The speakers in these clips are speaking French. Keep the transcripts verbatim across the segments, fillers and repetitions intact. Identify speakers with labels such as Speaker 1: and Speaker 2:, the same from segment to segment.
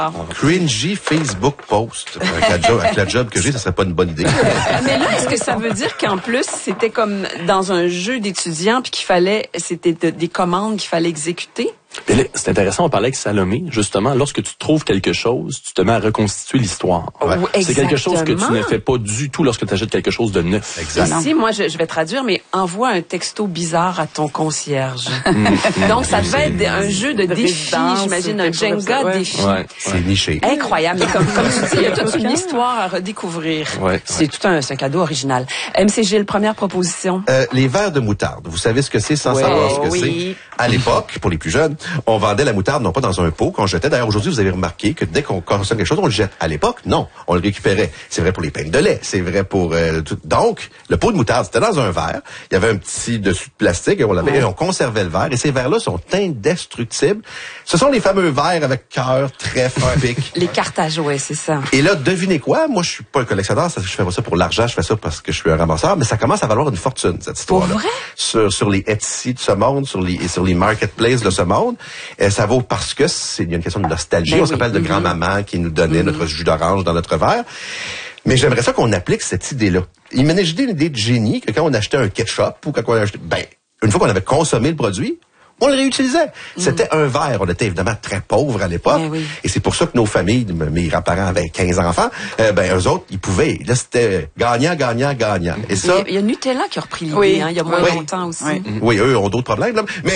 Speaker 1: Cringy Facebook post. Avec la job, avec la job que j'ai, ça serait pas une bonne idée.
Speaker 2: Mais là, est-ce que ça veut dire qu'en plus, c'était comme dans un jeu d'étudiants puis qu'il fallait, c'était de, des commandes qu'il fallait exécuter?
Speaker 3: C'est intéressant, on parlait avec Salomé, justement, lorsque tu trouves quelque chose, tu te mets à reconstituer l'histoire.
Speaker 2: Ouais.
Speaker 3: C'est quelque chose que tu ne fais pas du tout lorsque tu achètes quelque chose de neuf.
Speaker 2: Exactement. Ici, moi, je, je vais traduire, mais envoie un texto bizarre à ton concierge. Donc, ça devait être un jeu de défi, j'imagine, un Jenga ouais. défi.
Speaker 1: Ouais. C'est niché.
Speaker 2: Incroyable. Mais comme, comme tu dis, il y a toute une histoire à redécouvrir. Ouais. C'est tout un, c'est un cadeau original. M C G, première proposition.
Speaker 1: Euh, les verres de moutarde. Vous savez ce que c'est sans ouais, savoir ce que oui. c'est? À l'époque, pour les plus jeunes, on vendait la moutarde non pas dans un pot qu'on jetait. D'ailleurs, aujourd'hui, vous avez remarqué que dès qu'on consomme quelque chose, on le jette. À l'époque, non, on le récupérait. C'est vrai pour les peines de lait, c'est vrai pour euh, tout. Donc, le pot de moutarde, c'était dans un verre. Il y avait un petit dessus de plastique et on l'avait, ouais. et on conservait le verre. Et ces verres-là sont indestructibles. Ce sont les fameux verres avec cœur, trèfle, pic.
Speaker 2: Les cartes à jouer, c'est ça.
Speaker 1: Et là, devinez quoi? Moi, je suis pas un collectionneur. Ça, je fais pas ça pour l'argent. Je fais ça parce que je suis un ramasseur. Mais ça commence à valoir une fortune, cette histoire-là.
Speaker 2: Pour vrai?
Speaker 1: Sur, sur les Etsy de ce monde, sur les, sur les marketplaces de ce monde. Et ça vaut parce que c'est, il y a une question de nostalgie. Ben on oui. se rappelle de mm-hmm. grand-maman qui nous donnait mm-hmm. notre jus d'orange dans notre verre. Mais j'aimerais ça qu'on applique cette idée-là. Imaginez une idée de génie que quand on achetait un ketchup ou quand on achetait, ben, une fois qu'on avait consommé le produit, on le réutilisait. Mm. C'était un verre. On était évidemment très pauvres à l'époque. Ben oui. Et c'est pour ça que nos familles, mes grands-parents avaient quinze enfants, euh, ben eux autres, ils pouvaient. Là, c'était gagnant, gagnant, gagnant. Et ça,
Speaker 2: il y, y a Nutella qui a repris l'idée, oui. hein, il y a moins oui. longtemps aussi.
Speaker 1: Oui. Mm. oui, eux ont d'autres problèmes. Là. Mais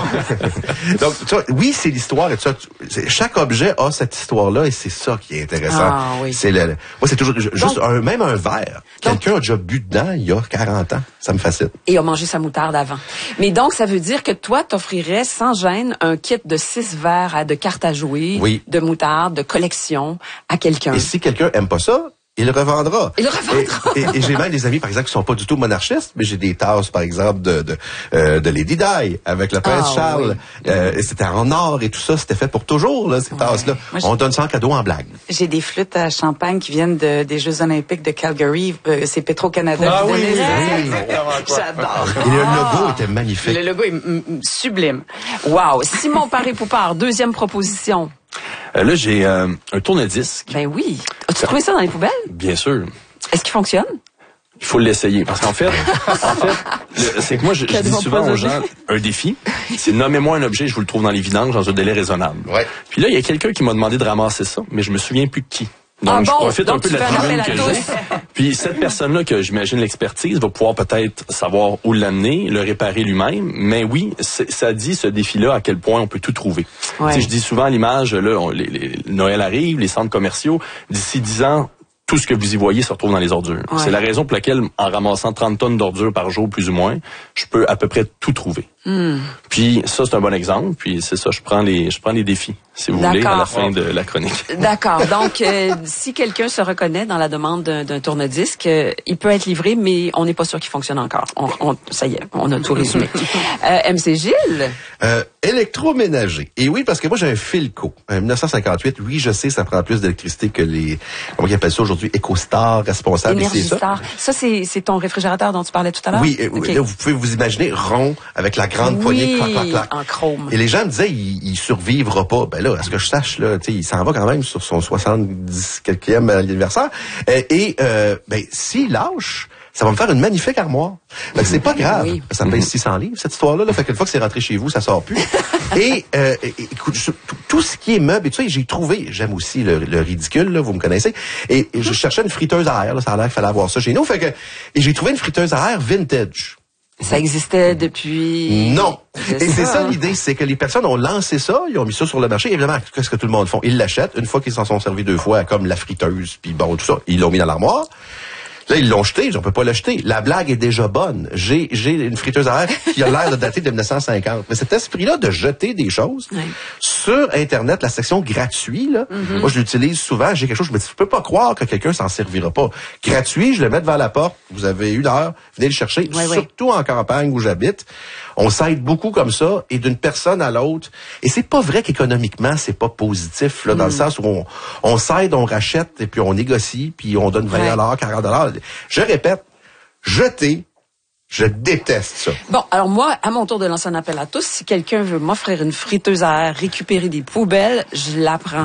Speaker 1: euh, donc, tu vois, oui, c'est l'histoire. Et ça, chaque objet a cette histoire-là, et c'est ça qui est intéressant. Ah, oui. C'est le, moi, c'est toujours juste donc, un, même un verre. Quelqu'un a déjà bu dedans il y a quarante ans. Ça me fascine.
Speaker 2: Et a mangé sa moutarde avant. Mais donc, ça veut dire que toi, t'offrirais sans gêne un kit de six verres à, de cartes à jouer, oui. de moutarde, de collection à quelqu'un.
Speaker 1: Et si quelqu'un aime pas ça, il le revendra.
Speaker 2: Il le revendra.
Speaker 1: Et, et, et j'ai même des amis, par exemple, qui sont pas du tout monarchistes, mais j'ai des tasses, par exemple, de de, euh, de Lady Di avec le prince ah, Charles. Oui. Euh, et c'était en or et tout ça, c'était fait pour toujours, là, ces ouais. tasses-là. Moi, on donne ça en cadeau en blague.
Speaker 4: J'ai des flûtes à champagne qui viennent de, des Jeux olympiques de Calgary. Euh, c'est Petro-Canada.
Speaker 1: Ah oui, oui,
Speaker 4: oui. J'adore.
Speaker 1: Et le logo était magnifique.
Speaker 4: Le logo est m- m- sublime.
Speaker 2: Wow. Simon Paré-Poupard, deuxième proposition.
Speaker 3: Euh, là, j'ai euh, un tourne-disque.
Speaker 2: Ben oui. As-tu trouvé ça dans les poubelles?
Speaker 3: Bien sûr.
Speaker 2: Est-ce qu'il fonctionne?
Speaker 3: Il faut l'essayer. Parce qu'en fait, en fait, c'est que moi, je, je dis souvent aux gens, un défi, c'est nommez-moi un objet, je vous le trouve dans les vidanges dans un délai raisonnable.
Speaker 1: Ouais.
Speaker 3: Puis là, il y a quelqu'un qui m'a demandé de ramasser ça, mais je me souviens plus de qui. Donc,
Speaker 2: ah bon?
Speaker 3: je profite
Speaker 2: Donc,
Speaker 3: un peu de la tribune que j'ai. Puis cette personne-là, que j'imagine l'expertise, va pouvoir peut-être savoir où l'amener, le réparer lui-même. Mais oui, ça dit ce défi-là à quel point on peut tout trouver. Ouais. Je dis souvent à l'image, là, on, les, les, Noël arrive, les centres commerciaux, d'ici dix ans, tout ce que vous y voyez se retrouve dans les ordures. Ouais. C'est la raison pour laquelle, en ramassant trente tonnes d'ordures par jour, plus ou moins, je peux à peu près tout trouver. Mm. Puis ça, c'est un bon exemple. Puis c'est ça, je prends les, je prends les défis, si vous D'accord. voulez, à la fin de la chronique.
Speaker 2: D'accord. Donc, euh, si quelqu'un se reconnaît dans la demande d'un, d'un tourne-disque, euh, il peut être livré, mais on n'est pas sûr qu'il fonctionne encore. On, on, ça y est, on a tout résumé. euh, M C Gilles?
Speaker 1: Euh, électroménager. Et oui, parce que moi, j'ai un Philco. En dix-neuf cent cinquante-huit, oui, je sais, ça prend plus d'électricité que les, comment ils appellent ça aujourd'hui, EcoStar, responsable.
Speaker 2: EnergyStar. Ça, ça c'est, c'est ton réfrigérateur dont tu parlais tout à l'heure?
Speaker 1: Oui, okay. Là, vous pouvez vous imaginer rond, avec la grande
Speaker 2: oui,
Speaker 1: poignée, clac, clac, clac.
Speaker 2: en chrome.
Speaker 1: Et les gens me disaient, il, il survivra pas. Ben là, à ce que je sache, là, tu sais, il s'en va quand même sur son soixante-dix quelquième anniversaire. Et, et euh, ben, s'il lâche, ça va me faire une magnifique armoire. Fait que c'est pas grave. Oui. Ça pèse six cents livres, cette histoire-là. Là. Fait qu'une fois que c'est rentré chez vous, ça sort plus. et, euh, écoute, tout, tout ce qui est meuble et tout ça, j'ai trouvé, j'aime aussi le, le ridicule, là, vous me connaissez. Et, et je cherchais une friteuse à air, là, ça a l'air qu'il fallait avoir ça chez nous. Fait que, et j'ai trouvé une friteuse à air vintage.
Speaker 2: Ça existait depuis...
Speaker 1: Non. Et c'est ça l'idée, c'est que les personnes ont lancé ça, ils ont mis ça sur le marché. Évidemment, qu'est-ce que tout le monde font? Ils l'achètent. Une fois qu'ils s'en sont servis deux fois, comme la friteuse, puis bon, tout ça, ils l'ont mis dans l'armoire. Là, ils l'ont jeté, on peut pas l'acheter. La blague est déjà bonne. J'ai, j'ai une friteuse à air qui a l'air de dater de dix-neuf cent cinquante. Mais cet esprit-là de jeter des choses, oui. Sur Internet, la section gratuit, là, mm-hmm. moi, je l'utilise souvent. J'ai quelque chose, je me dis, je peux pas croire que quelqu'un s'en servira pas. Gratuit, je le mets devant la porte. Vous avez une heure, venez le chercher. Oui, surtout oui. En campagne où j'habite. On s'aide beaucoup comme ça, et d'une personne à l'autre. Et c'est pas vrai qu'économiquement, c'est pas positif, là, dans mm. le sens où on, on s'aide, on rachète, et puis on négocie, puis on donne vingt dollars, quarante dollars. Je répète, jeter, je déteste ça.
Speaker 2: Bon, alors moi, à mon tour de lancer un appel à tous, si quelqu'un veut m'offrir une friteuse à air, récupérer des poubelles, je la prends.